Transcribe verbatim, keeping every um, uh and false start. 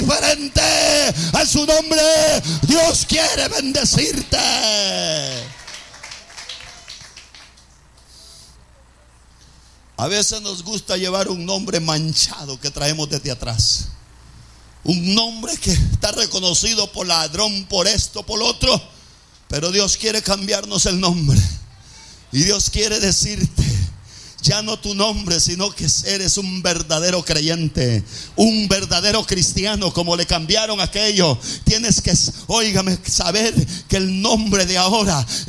diferente a su nombre. Dios quiere bendecirte. A veces nos gusta llevar un nombre manchado que traemos desde atrás. Un nombre que está reconocido por ladrón, por esto, por lo otro. Pero Dios quiere cambiarnos el nombre. Y Dios quiere decirte: ya no tu nombre, sino que eres un verdadero creyente, un verdadero cristiano, como le cambiaron aquello. Tienes que, óigame, saber que el nombre de ahora